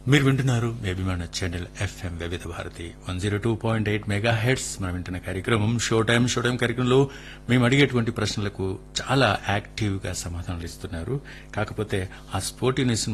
మీరు వింటున్నారు మీ అభిమాన ఛానల్ ఎఫ్ఎం వివిధ భారతి 102.8 మెగా హెడ్స్. మనం వింటున్న కార్యక్రమం షో టైం కార్యక్రమంలో మేము అడిగేటువంటి ప్రశ్నలకు చాలా యాక్టివ్ గా సమాధానాలు ఇస్తున్నారు. కాకపోతే ఆ స్పోర్టివ్నెస్